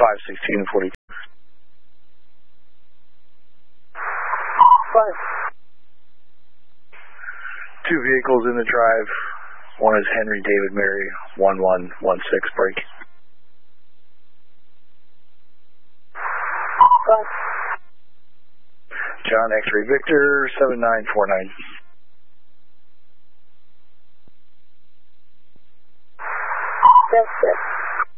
516 and 42. 5. Two vehicles in the drive. One is Henry David Mary 1116 break. 5. John X-ray Victor 7949.